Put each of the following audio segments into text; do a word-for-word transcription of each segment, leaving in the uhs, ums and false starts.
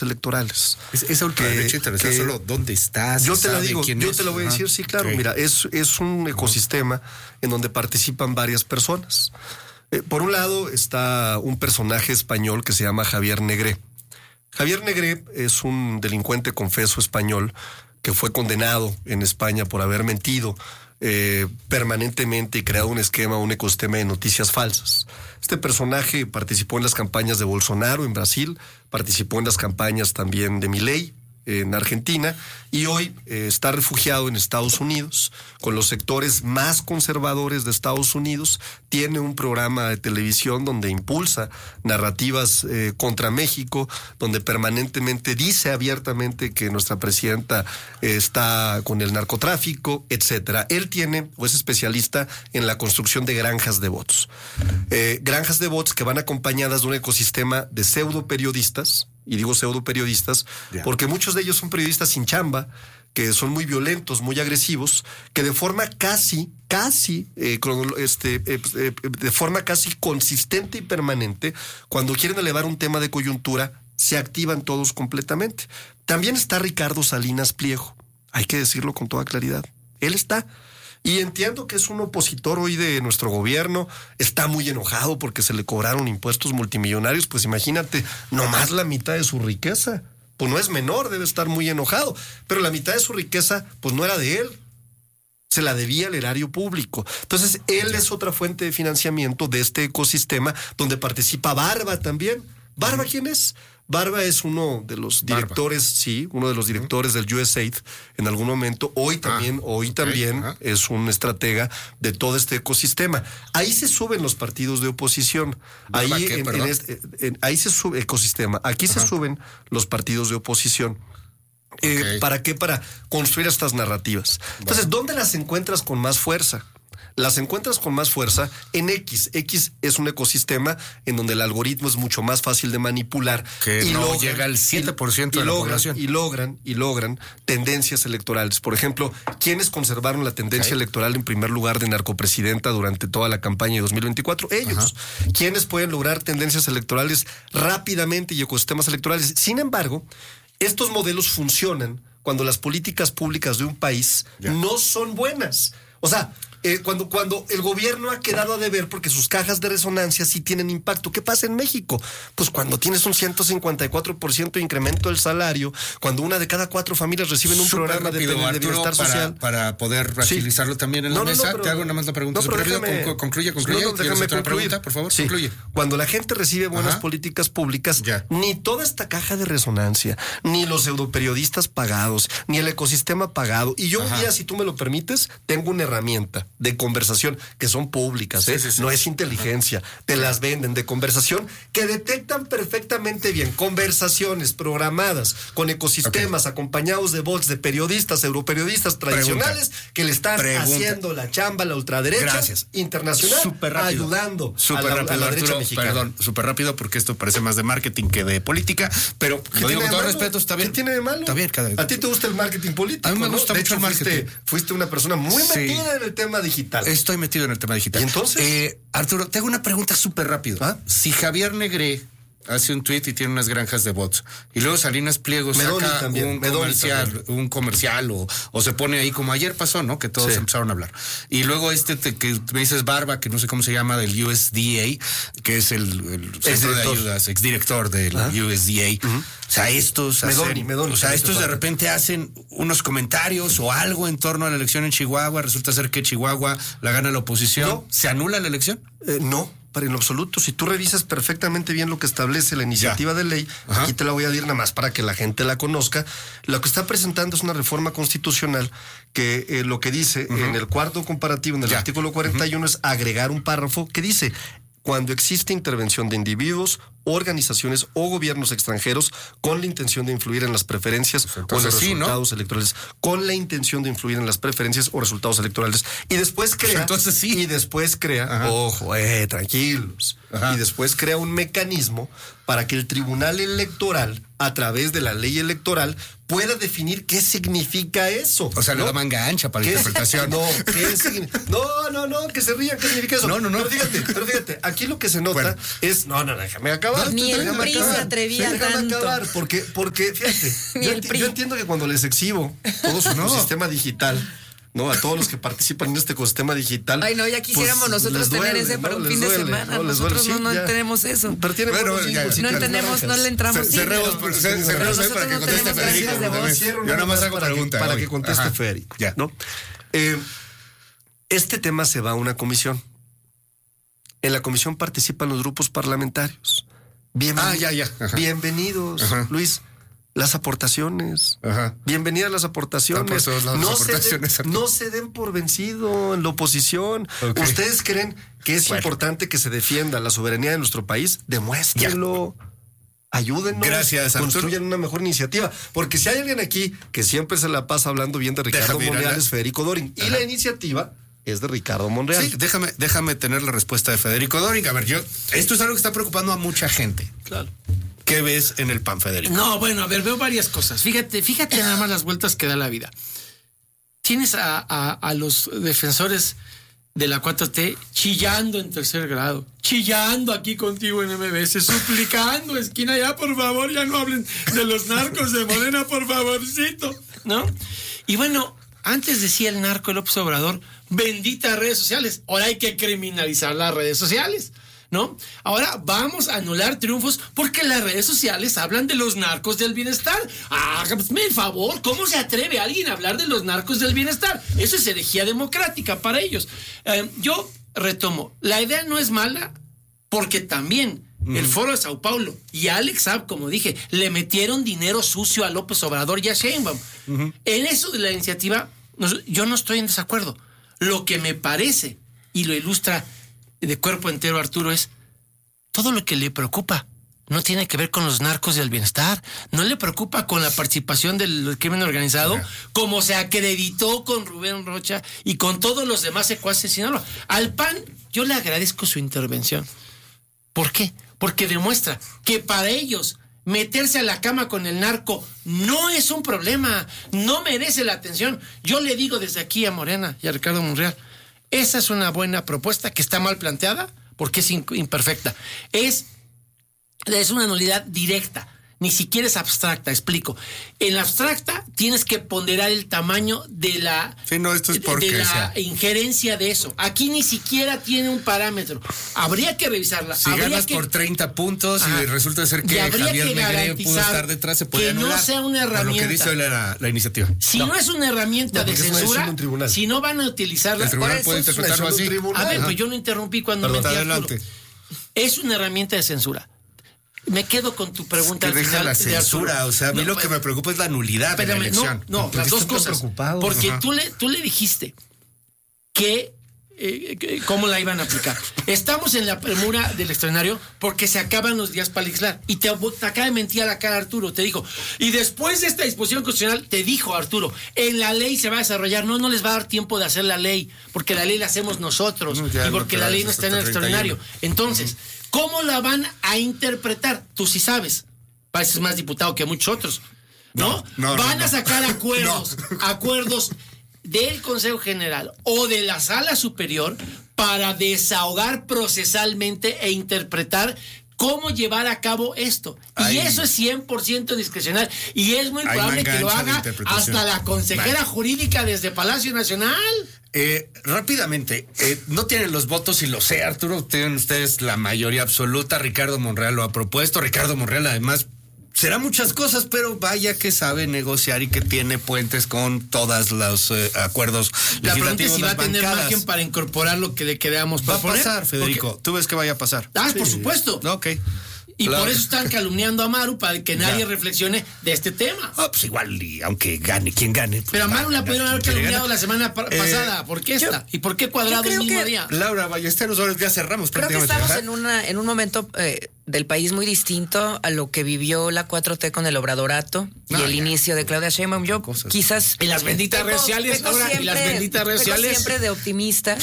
ecosistemas electorales. Es, esa ultraderecha interesante solo dónde estás. Yo te la digo, yo es? te lo voy a decir, sí, claro. Okay. Mira, es, es un ecosistema uh-huh. en donde participan varias personas. Eh, por un lado está un personaje español que se llama Javier Negré. Javier Negré es un delincuente confeso español que fue condenado en España por haber mentido eh, permanentemente y creado un esquema, un ecosistema de noticias falsas. Este personaje participó en las campañas de Bolsonaro en Brasil, participó en las campañas también de Milei en Argentina y hoy eh, está refugiado en Estados Unidos con los sectores más conservadores de Estados Unidos. Tiene un programa de televisión donde impulsa narrativas eh, contra México, donde permanentemente dice abiertamente que nuestra presidenta eh, está con el narcotráfico, etcétera. Él tiene o es especialista en la construcción de granjas de bots. Eh, granjas de bots que van acompañadas de un ecosistema de pseudo periodistas. Y digo pseudo periodistas, yeah. porque muchos de ellos son periodistas sin chamba, que son muy violentos, muy agresivos, que de forma casi, casi, eh, este, eh, eh, de forma casi consistente y permanente, cuando quieren elevar un tema de coyuntura, se activan todos completamente. También está Ricardo Salinas Pliego, hay que decirlo con toda claridad. Él está. Y entiendo que es un opositor hoy de nuestro gobierno, está muy enojado porque se le cobraron impuestos multimillonarios, pues imagínate, nomás la mitad de su riqueza, pues no es menor, debe estar muy enojado, pero la mitad de su riqueza, pues no era de él, se la debía al erario público. Entonces, él es otra fuente de financiamiento de este ecosistema donde participa Barba también. ¿Barba quién es? Barba es uno de los directores, Barba. sí, uno de los directores del U S A I D en algún momento. Hoy también, ah, hoy okay, también uh-huh. es un estratega de todo este ecosistema. Ahí se suben los partidos de oposición. Ahí, qué, en, en este, en, ahí se sube ecosistema. Aquí uh-huh. se suben los partidos de oposición. Eh, okay. ¿Para qué? Para construir estas narrativas. Entonces, bueno. ¿dónde las encuentras con más fuerza? Las encuentras con más fuerza en X. X es un ecosistema en donde el algoritmo es mucho más fácil de manipular. Que y no logran, llega al siete por ciento de la logran, población. Y logran, y logran tendencias electorales. Por ejemplo, ¿quiénes conservaron la tendencia okay. electoral en primer lugar de narcopresidenta durante toda la campaña de dos mil veinticuatro? Ellos. Ajá. ¿Quiénes pueden lograr tendencias electorales rápidamente y ecosistemas electorales? Sin embargo, estos modelos funcionan cuando las políticas públicas de un país ya. no son buenas. O sea, Eh, cuando, cuando el gobierno ha quedado a deber porque sus cajas de resonancia sí tienen impacto. ¿Qué pasa en México? Pues cuando tienes un ciento cincuenta y cuatro por ciento de incremento del salario, cuando una de cada cuatro familias reciben un Súper programa rápido, de, de bienestar para, social. Para poder agilizarlo sí. también en la no, mesa, no, no, pero, te hago nada más la pregunta. No, pero déjame, rápido, concluye, concluye. No, no, déjame concluir. Pregunta, por favor, sí. concluye. Cuando la gente recibe buenas Ajá. políticas públicas, ya. ni toda esta caja de resonancia, ni los pseudoperiodistas pagados, ni el ecosistema pagado. Y yo Ajá. un día, si tú me lo permites, tengo una herramienta de conversación que son públicas, ¿eh? sí, sí, sí. no es inteligencia, Ajá. te las venden de conversación que detectan perfectamente bien conversaciones programadas con ecosistemas okay. acompañados de bots de periodistas, europeriodistas tradicionales Pregunta. que le están Pregunta. haciendo la chamba a la ultraderecha Gracias. internacional, super ayudando super a la, rápido, a la derecha Arturo, mexicana. Perdón, súper rápido porque esto parece más de marketing que de política, pero lo digo con todo respeto, está bien. ¿Qué tiene de malo? Está bien, cada vez. A ti te gusta el marketing político, A mí me gusta ¿no? mucho de hecho, el marketing. Fuiste, fuiste una persona muy sí. metida en el tema digital. Estoy metido en el tema digital. ¿Y entonces? Eh, Arturo, te hago una pregunta súper rápido. ¿Ah? Si Javier Negré hace un tweet y tiene unas granjas de bots y luego Salinas Pliego Medoni saca también, un Medoni comercial, también. un comercial o, o se pone ahí como ayer pasó, ¿no? Que todos sí. empezaron a hablar. Y luego este te, que me dices Barba, que no sé cómo se llama, del U S D A, que es el, el centro de ayudas, exdirector del ¿Ah? U S D A. Uh-huh. O sea, estos Medoni, hacen, Medoni, o sea, estos de repente hacen unos comentarios o algo en torno a la elección en Chihuahua. Resulta ser que Chihuahua la gana la oposición. No. ¿Se anula la elección? Eh, no. Para en lo absoluto, si tú revisas perfectamente bien lo que establece la iniciativa ya. de ley, Ajá. aquí te la voy a decir nada más para que la gente la conozca, lo que está presentando es una reforma constitucional que eh, lo que dice uh-huh. en el cuarto comparativo, en el ya. artículo cuarenta y uno, uh-huh. es agregar un párrafo que dice: cuando existe intervención de individuos, organizaciones o gobiernos extranjeros con la intención de influir en las preferencias Entonces, o en los sí, resultados ¿no? electorales, con la intención de influir en las preferencias o resultados electorales. Y después crea, Entonces sí. y después crea, Ajá. ojo, eh, tranquilos. Ajá. Y después crea un mecanismo para que el Tribunal Electoral, a través de la ley electoral, pueda definir qué significa eso. O sea, ¿no? Le da manga ancha para la interpretación. No, ¿qué no, no, no, que se rían, ¿qué significa eso? No, no, no. Pero fíjate, pero fíjate, aquí lo que se nota bueno. es, no, no, déjame acabar. Ni el P R I se atrevía sí, déjame tanto. acabar, porque, porque fíjate, Ni yo, el enti- P R I. yo entiendo que cuando les exhibo todo su no. ecosistema digital, ¿no? A todos los que participan en este ecosistema digital. Ay, no, ya quisiéramos pues, nosotros tener duele, ese para ¿no? un fin duele, de semana. No, nosotros no, no sí, tenemos eso. Pero tiene bueno, bueno, ya, ya, no entendemos, no le entramos. C- cerremos por, c- cerremos ahí para que conteste Federico. Yo nada más hago pregunta. Para que conteste Federico. Ya. ¿No? Eh, este tema se va a una comisión. En la comisión participan los grupos parlamentarios. Bienvenidos. Ah, ya, ya. Ajá. Bienvenidos, Ajá. Luis. Las aportaciones. Ajá. Bienvenidas las aportaciones. Lados, no, aportaciones se den, no se den por vencido en la oposición. Okay. ¿Ustedes creen que es bueno. importante que se defienda la soberanía de nuestro país? Demuéstrenlo. Ya. Ayúdennos. Gracias, construyan una mejor iniciativa. Porque si hay alguien aquí que siempre se la pasa hablando bien de Ricardo déjame Monreal, es Federico Dorin. Ajá. Y la iniciativa es de Ricardo Monreal. Sí, déjame, déjame tener la respuesta de Federico Dorin. A ver, yo, esto es algo que está preocupando a mucha gente. Claro. ¿Qué ves en el P A N, Federico? No, bueno, a ver, veo varias cosas. Fíjate, fíjate nada más las vueltas que da la vida. Tienes a, a, a los defensores de la cuatro T chillando en tercer grado, chillando aquí contigo en M B S, suplicando, esquina, ya por favor, ya no hablen de los narcos de Morena, por favorcito, ¿no? Y bueno, antes decía el narco López Obrador, benditas redes sociales, ahora hay que criminalizar las redes sociales, ¿no? Ahora vamos a anular triunfos porque las redes sociales hablan de los narcos del bienestar. Hágame el favor, ¿cómo se atreve alguien a hablar de los narcos del bienestar? Eso es herejía democrática para ellos. Eh, yo retomo, la idea no es mala porque también mm. el Foro de Sao Paulo y Alex Saab, como dije, le metieron dinero sucio a López Obrador y a Sheinbaum. Uh-huh. En eso de la iniciativa, yo no estoy en desacuerdo. Lo que me parece, y lo ilustra de cuerpo entero Arturo, es todo lo que le preocupa no tiene que ver con los narcos del bienestar, no le preocupa con la participación del crimen organizado, yeah. como se acreditó con Rubén Rocha y con todos los demás secuaces de Sinaloa. Al P A N yo le agradezco su intervención. ¿Por qué? Porque demuestra que para ellos meterse a la cama con el narco no es un problema, no merece la atención. Yo le digo desde aquí a Morena y a Ricardo Monreal, esa es una buena propuesta que está mal planteada porque es imperfecta. Es, es una nulidad directa, ni siquiera es abstracta, explico. En la abstracta tienes que ponderar el tamaño de la, sí, no, esto es de, de la injerencia de eso. Aquí ni siquiera tiene un parámetro. Habría que revisarla. Si habría ganas que, por treinta puntos y resulta ser que Javier que Negré pudo estar detrás, se puede que anular. no sea una herramienta. Lo que dice la, la iniciativa. Si no. no es una herramienta no, de censura, si no van a utilizarla, el tribunal puede interpretarlo así. A ver, pues yo no interrumpí cuando Perdón, me metí adelante. Es una herramienta de censura. Me quedo con tu pregunta. Es que deja la censura, o sea, a mí no, lo que me preocupa es la nulidad de la elección. No, no las dos cosas. Porque tú le, tú le dijiste que, eh, que cómo la iban a aplicar. Estamos en la premura del extraordinario porque se acaban los días para legislar. Y te, te acaba de mentir a la cara Arturo, te dijo. Y después de esta disposición constitucional, te dijo Arturo, en la ley se va a desarrollar. No, no les va a dar tiempo de hacer la ley, porque la ley la hacemos nosotros. No, y porque no la ley no está en el extraordinario. Entonces, uh-huh. ¿cómo la van a interpretar? Tú sí sabes. Pareces más diputado que muchos otros. ¿No? no, no van no, a sacar acuerdos, no. acuerdos del Consejo General o de la Sala Superior para desahogar procesalmente e interpretar cómo llevar a cabo esto. Ay. Y eso es cien por ciento discrecional. Y es muy probable que lo haga hasta la consejera Ay. jurídica desde Palacio Nacional. Eh, rápidamente, eh, no tienen los votos y lo sé, Arturo, tienen ustedes la mayoría absoluta. Ricardo Monreal lo ha propuesto. Ricardo Monreal además será muchas cosas, pero vaya que sabe negociar y que tiene puentes con todos los eh, acuerdos la legislativos. La pregunta es si va a tener bancadas. margen para incorporar lo que le queramos Va proponer. a pasar, Federico. Porque... ¿Tú ves que vaya a pasar? Ah, sí. Por supuesto. Ok. Y claro. por eso están calumniando a Maru para que nadie ya. reflexione de este tema. Ah, pues igual, y aunque gane, quien gane. Pues pero a Maru la pudieron haber calumniado la semana pa- eh, pasada. ¿Por qué esta? Yo, ¿Y por qué Cuadrado el mismo que, día? Laura Ballesteros, ahora ya cerramos creo prácticamente. Creo que estamos en, una, en un momento eh, del país muy distinto a lo que vivió la cuatro T con el obradorato no, y el ya. inicio de Claudia Sheinbaum. Yo Cosas. quizás... Y las benditas redes sociales, ahora, y las benditas redes sociales. siempre de optimista.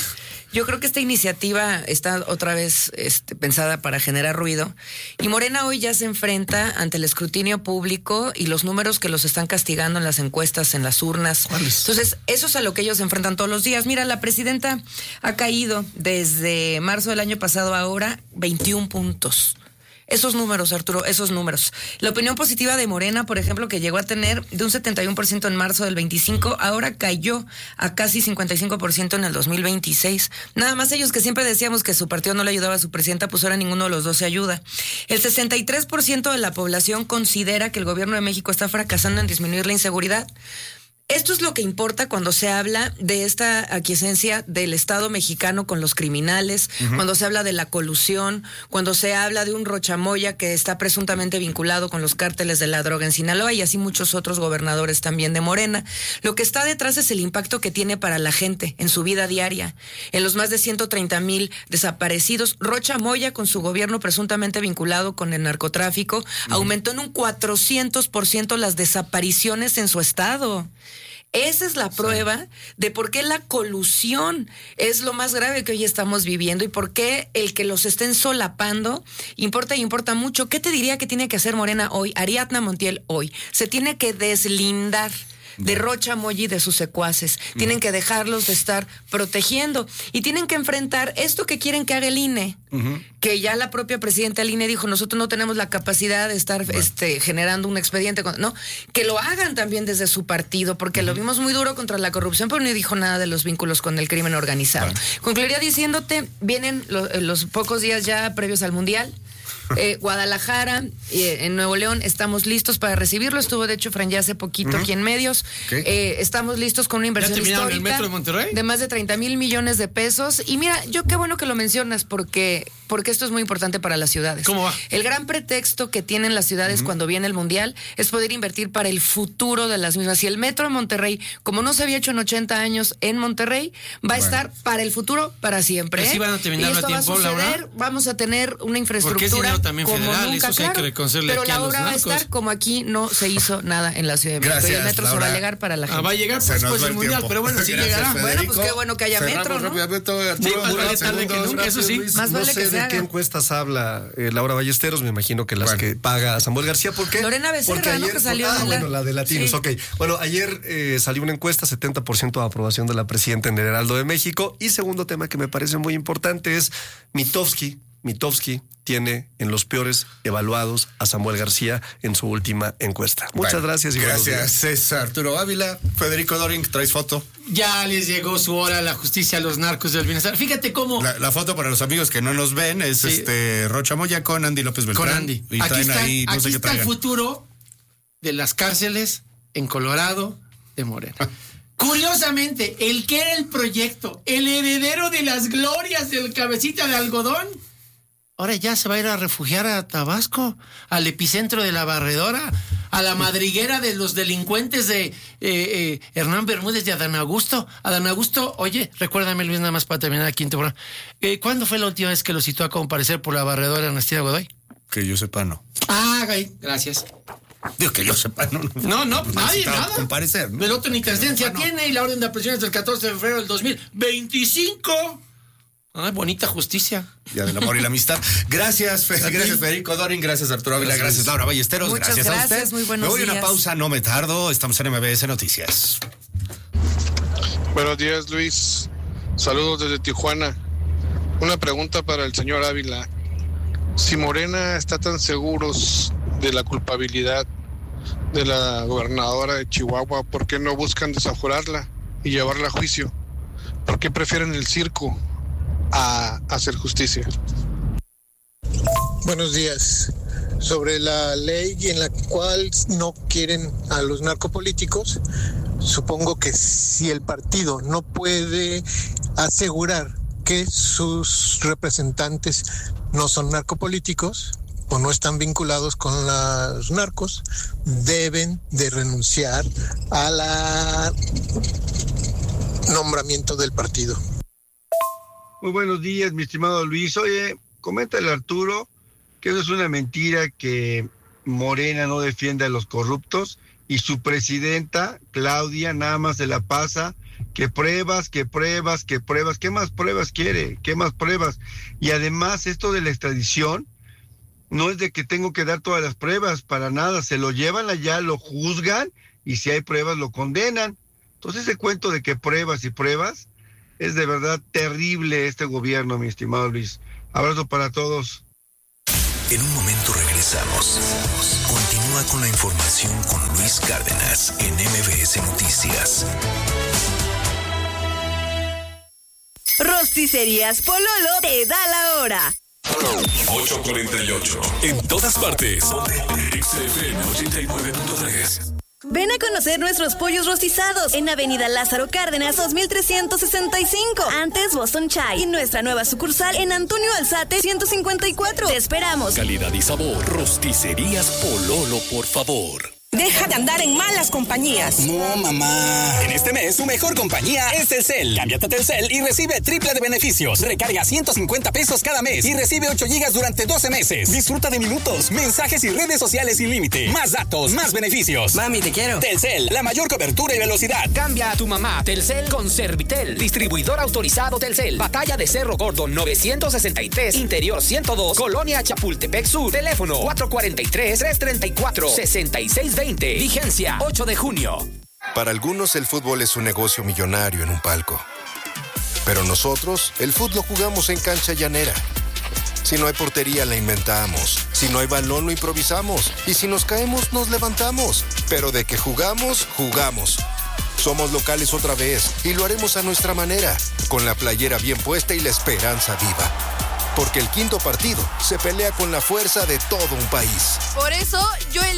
Yo creo que esta iniciativa está otra vez este, pensada para generar ruido. Y Morena hoy ya se enfrenta ante el escrutinio público y los números que los están castigando en las encuestas, en las urnas. Entonces, eso es a lo que ellos se enfrentan todos los días. Mira, la presidenta ha caído desde marzo del año pasado a ahora veintiún puntos. Esos números, Arturo, esos números. La opinión positiva de Morena, por ejemplo, que llegó a tener de un setenta y uno por ciento en marzo del veinticinco, ahora cayó a casi cincuenta y cinco por ciento en el dos mil veintiséis. Nada más ellos que siempre decíamos que su partido no le ayudaba a su presidenta, pues ahora ninguno de los dos se ayuda. El sesenta y tres por ciento de la población considera que el gobierno de México está fracasando en disminuir la inseguridad. Esto es lo que importa cuando se habla de esta aquiescencia del Estado mexicano con los criminales, uh-huh. cuando se habla de la colusión, cuando se habla de un Rochamoya que está presuntamente vinculado con los cárteles de la droga en Sinaloa y así muchos otros gobernadores también de Morena. Lo que está detrás es el impacto que tiene para la gente en su vida diaria. En los más de ciento treinta mil desaparecidos, Rochamoya, con su gobierno presuntamente vinculado con el narcotráfico, uh-huh. aumentó en un cuatrocientos por ciento las desapariciones en su estado. Esa es la prueba de por qué la colusión es lo más grave que hoy estamos viviendo y por qué el que los estén solapando importa y importa mucho. ¿Qué te diría que tiene que hacer Morena hoy? Ariadna Montiel hoy se tiene que deslindar de Rochamoya y de sus secuaces. No. Tienen que dejarlos de estar protegiendo y tienen que enfrentar esto que quieren que haga el I N E, uh-huh. que ya la propia presidenta del I N E dijo, nosotros no tenemos la capacidad de estar bueno. este, generando un expediente, con... no, que lo hagan también desde su partido, porque uh-huh. lo vimos muy duro contra la corrupción, pero no dijo nada de los vínculos con el crimen organizado. Bueno. Concluiría diciéndote, vienen lo, los pocos días ya previos al Mundial. Eh, Guadalajara, eh, en Nuevo León, estamos listos para recibirlo. Estuvo, de hecho, Fran ya hace poquito uh-huh. aquí en medios. Okay. Eh, estamos listos con una inversión histórica el metro de Monterrey? De más de treinta mil millones de pesos. Y mira, yo qué bueno que lo mencionas, porque, porque esto es muy importante para las ciudades. ¿Cómo va? El gran pretexto que tienen las ciudades uh-huh. cuando viene el Mundial es poder invertir para el futuro de las mismas. Y el metro de Monterrey, como no se había hecho en ochenta años en Monterrey, va a bueno. estar para el futuro, para siempre. ¿Eh? ¿Sí van a terminar y esto a tiempo, va a suceder, Laura? Vamos a tener una infraestructura también como federal, nunca, eso sí claro, hay que reconocerle pero aquí a la los obra va a narcos. estar como aquí no se hizo nada en la Ciudad de México. Gracias, y el metro Laura. se va a llegar para la gente. Ah, va a llegar pues, después del Mundial, pero bueno, sí Gracias, llegará. Federico. Bueno, pues qué bueno que haya Cerramos metro, ¿no? rápidamente, Sí, más vale tarde que nunca, eso sí. Luis, Más no vale sé que se de haga. qué encuestas habla eh, Laura Ballesteros, me imagino que las bueno. que paga Samuel García. ¿Por qué? Lorena Becerra, Porque ayer, ¿no? Que salió ah, de la... bueno, la de Latinos, sí. ok. Bueno, ayer eh, salió una encuesta, setenta por ciento de aprobación de la presidenta en el Heraldo de México. Y segundo tema que me parece muy importante es Mitofsky. Mitofsky tiene en los peores evaluados a Samuel García en su última encuesta. Muchas bueno, gracias y gracias, César Arturo Ávila. Federico Doring, ¿traes foto? Ya les llegó su hora a la justicia a los narcos del bienestar. Fíjate cómo... La, la foto para los amigos que no nos ven es sí. este Rochamoya con Andy López Beltrán. Con Andy. Y aquí está, ahí, no aquí sé está el futuro de las cárceles en Colorado de Morena. Curiosamente, el que era el proyecto, el heredero de las glorias del cabecita de algodón, ahora ya se va a ir a refugiar a Tabasco, al epicentro de la barredora, a la madriguera de los delincuentes de eh, eh, Hernán Bermúdez y Adán Augusto. Adán Augusto, oye, recuérdame, Luis, nada más para terminar aquí en tu programa. Eh, ¿Cuándo fue la última vez que lo citó a comparecer por la barredora Ernestina Godoy? Que yo sepa, no. Ah, gay, gracias. Digo que yo sepa, no. No, no, no pues nadie, nada. Comparecer, ¿no? El otro ni trascendencia no, tiene y la orden de aprehensión es del catorce de febrero del dos mil veinticinco. Ay, bonita justicia. Día del amor y la amistad. Gracias, Fe, gracias Federico Doring, gracias Arturo Ávila, gracias, gracias Laura Ballesteros, Muchas gracias, gracias a usted. Muy buenos me voy a una días. pausa, no me tardo, estamos en M B S Noticias. Buenos días, Luis. Saludos desde Tijuana. Una pregunta para el señor Ávila. Si Morena está tan seguros de la culpabilidad de la gobernadora de Chihuahua, ¿por qué no buscan desaforarla y llevarla a juicio? ¿Por qué prefieren el circo a hacer justicia? Buenos días. Sobre la ley en la cual no quieren a los narcopolíticos, supongo que si el partido no puede asegurar que sus representantes no son narcopolíticos o no están vinculados con los narcos, deben de renunciar a la nombramiento del partido. Muy buenos días, mi estimado Luis. Oye, coméntale a Arturo que eso es una mentira, que Morena no defiende a los corruptos y su presidenta, Claudia, nada más se la pasa que pruebas, que pruebas, que pruebas. ¿Qué más pruebas quiere? ¿Qué más pruebas? Y además esto de la extradición no es de que tengo que dar todas las pruebas, para nada. Se lo llevan allá, lo juzgan y si hay pruebas lo condenan. Entonces ese cuento de que pruebas y pruebas es de verdad terrible este gobierno, mi estimado Luis. Abrazo para todos. En un momento regresamos. Continúa con la información con Luis Cárdenas en M V S Noticias. Rosticerías Pololo te da la hora. ocho cuarenta y ocho. En todas partes. X F M ochenta y nueve punto tres. Ven a conocer nuestros pollos rostizados en Avenida Lázaro Cárdenas dos mil trescientos sesenta y cinco, antes Boston Chai, y nuestra nueva sucursal en Antonio Alzate ciento cincuenta y cuatro. Te esperamos. Calidad y sabor. Rosticerías Pololo, por favor. Deja de andar en malas compañías. No, mamá. En este mes, tu mejor compañía es Telcel. Cámbiate a Telcel y recibe triple de beneficios. Recarga ciento cincuenta pesos cada mes y recibe ocho gigas durante doce meses. Disfruta de minutos, mensajes y redes sociales sin límite. Más datos, más beneficios. Mami, te quiero. Telcel, la mayor cobertura y velocidad. Cambia a tu mamá. Telcel con Servitel. Distribuidor autorizado Telcel. Batalla de Cerro Gordo novecientos sesenta y tres. Interior ciento dos. Colonia Chapultepec Sur. Teléfono cuatro cuatro tres, tres tres cuatro, seis seis veinte. Vigencia ocho de junio. Para algunos el fútbol es un negocio millonario en un palco. Pero nosotros, el fútbol jugamos en cancha llanera. Si no hay portería, la inventamos. Si no hay balón, lo improvisamos. Y si nos caemos, nos levantamos. Pero de que jugamos, jugamos. Somos locales otra vez y lo haremos a nuestra manera, con la playera bien puesta y la esperanza viva. Porque el quinto partido se pelea con la fuerza de todo un país. Por eso, yo